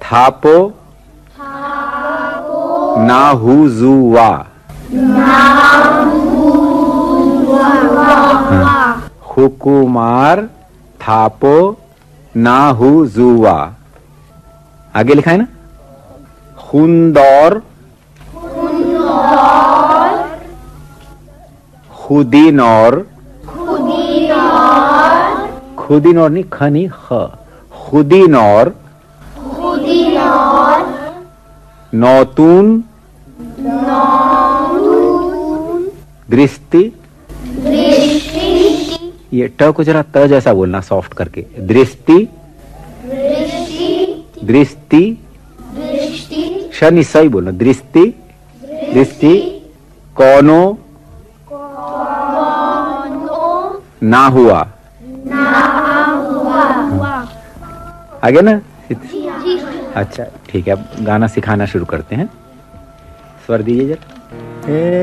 थापो नाहुजुवा। हुकुमार थापो नाहुजुवा। आगे लिखा है ना। खुंदौर खुदीनौर। खुदीनौर नहीं, खनी ख। खुदीनौर नौतून दृष्टि। ये ट को जरा त जैसा बोलना, सॉफ्ट करके। दृष्टि दृष्टि शनि सही बोलना। दृष्टि दृष्टि। कौनो ना हुआ। आगे ना। अच्छा ठीक है, अब गाना सिखाना शुरू करते हैं। स्वर दीजिए जरा।